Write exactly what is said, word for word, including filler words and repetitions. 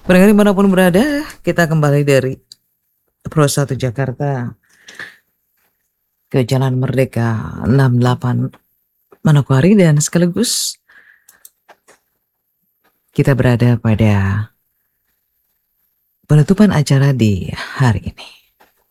Pendengar dimanapun berada, kita kembali dari Pro satu Jakarta ke Jalan Merdeka enam delapan Manokwari dan sekaligus kita berada pada penutupan acara di hari ini.